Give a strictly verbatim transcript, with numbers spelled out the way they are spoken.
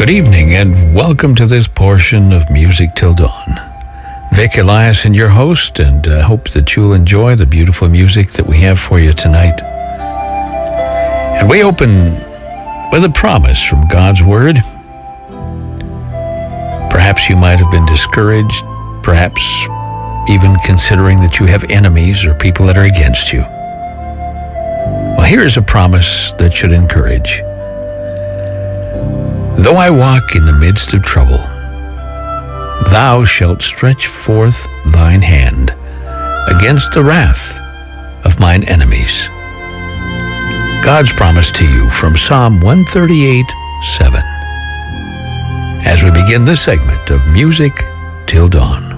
Good evening and welcome to this portion of Music Till Dawn. Vic Eliason, your host, and I uh, hope that you'll enjoy the beautiful music that we have for you tonight. And we open with a promise from God's Word. Perhaps you might have been discouraged, perhaps even considering that you have enemies or people that are against you. Well, here is a promise that should encourage. Though I walk in the midst of trouble, thou shalt stretch forth thine hand against the wrath of mine enemies. God's promise to you from Psalm one thirty-eight, seven. As we begin this segment of Music Till Dawn.